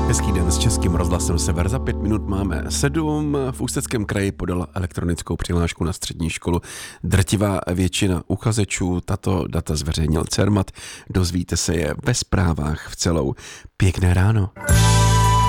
Hezký den s Českým rozhlasem Sever. Za 5 minut máme 7. V Ústeckém kraji podala elektronickou přihlášku na střední školu drtivá většina uchazečů. Tato data zveřejnil Cermat. Dozvíte se je ve zprávách v celou. Pěkné ráno.